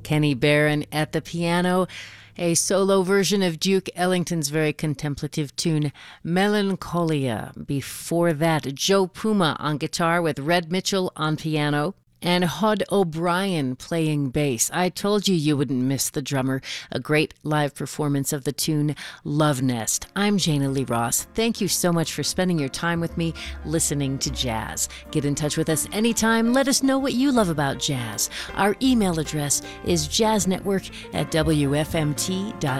Kenny Barron at the piano, a solo version of Duke Ellington's very contemplative tune, Melancholia. Before that, Joe Puma on guitar with Red Mitchell on piano, and Hod O'Brien playing bass. I told you wouldn't miss the drummer. A great live performance of the tune Love Nest. I'm Jana Lee Ross. Thank you so much for spending your time with me listening to jazz. Get in touch with us anytime. Let us know what you love about jazz. Our email address is jazznetwork@wfmt.org.